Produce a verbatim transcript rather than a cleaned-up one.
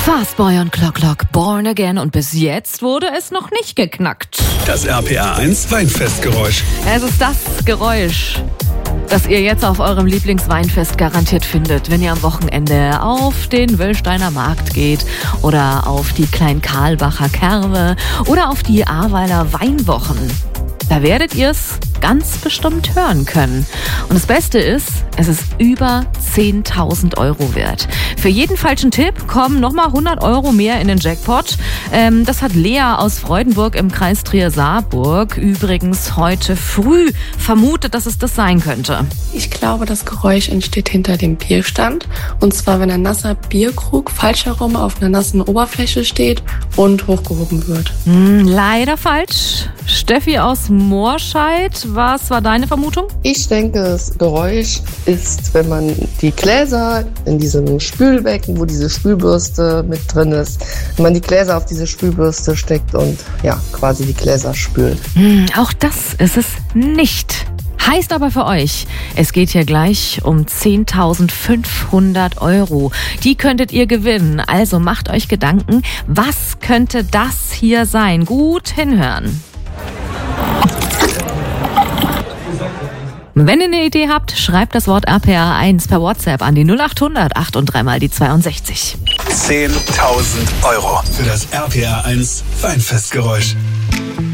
Fastboy und Clock Clock, Born Again, und bis jetzt wurde es noch nicht geknackt. Das R P R eins Weinfestgeräusch. Es ist das Geräusch, das ihr jetzt auf eurem Lieblingsweinfest garantiert findet, wenn ihr am Wochenende auf den Wöllsteiner Markt geht oder auf die Klein-Karlbacher Kerwe oder auf die Ahrweiler Weinwochen. Da werdet ihr es ganz bestimmt hören können. Und das Beste ist, es ist über zehntausend Euro wert. Für jeden falschen Tipp kommen nochmal hundert Euro mehr in den Jackpot. Ähm, das hat Lea aus Freudenburg im Kreis Trier-Saarburg übrigens heute früh vermutet, dass es das sein könnte. Ich glaube, das Geräusch entsteht hinter dem Bierstand. Und zwar, wenn ein nasser Bierkrug falsch herum auf einer nassen Oberfläche steht und hochgehoben wird. Hm, leider falsch. Steffi aus Moorscheid, was war deine Vermutung? Ich denke, das Geräusch ist, wenn man die Gläser in diesem Spülbecken, wo diese Spülbürste mit drin ist, wenn man die Gläser auf diese Spülbürste steckt und ja, quasi die Gläser spült. Hm, auch das ist es nicht. Heißt aber für euch, es geht hier gleich um zehntausendfünfhundert Euro. Die könntet ihr gewinnen. Also macht euch Gedanken, was könnte das hier sein? Gut hinhören. Wenn ihr eine Idee habt, schreibt das Wort R P R eins per WhatsApp an die null acht hundert acht und drei mal die zweiundsechzig. zehntausend Euro für das R P R eins Weinfestgeräusch.